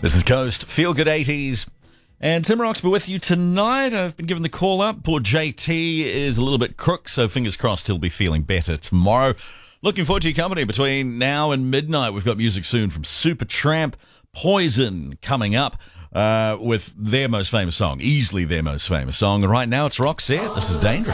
This is Coast, Feel Good 80s. And Tim Roxby with you tonight. I've been given the call up. Poor JT is a little bit crook, so fingers crossed he'll be feeling better tomorrow. Looking forward to your company between now and midnight. We've got music soon from Supertramp, Poison coming up with their most famous song, easily their most famous song. And right now it's Roxette. This is Dangerous.